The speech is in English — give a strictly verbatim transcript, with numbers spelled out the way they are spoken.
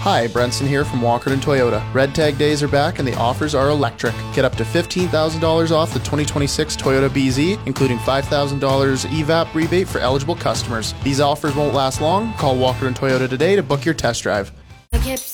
Hi, Brenson here from Walkerton Toyota. Red Tag days are back and the offers are electric. Get up to fifteen thousand dollars off the twenty twenty-six Toyota B Z, including five thousand dollars E V A P rebate for eligible customers. These offers won't last long. Call Walkerton Toyota today to book your test drive. I kept